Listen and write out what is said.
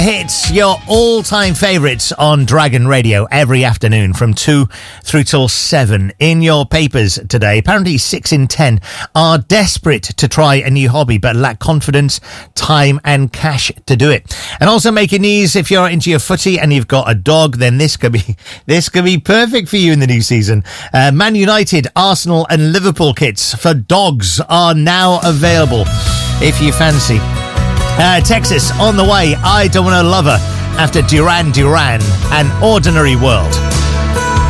Hits, your all-time favourites on Dragon Radio every afternoon from 2 through till 7 in your papers today. Apparently 6 in 10 are desperate to try a new hobby but lack confidence, time and cash to do it. And also making news, if you're into your footy and you've got a dog, then this could be perfect for you in the new season. Man United, Arsenal and Liverpool kits for dogs are now available if you fancy. Texas on the way, I Don't Want a Lover after Duran Duran, An Ordinary World.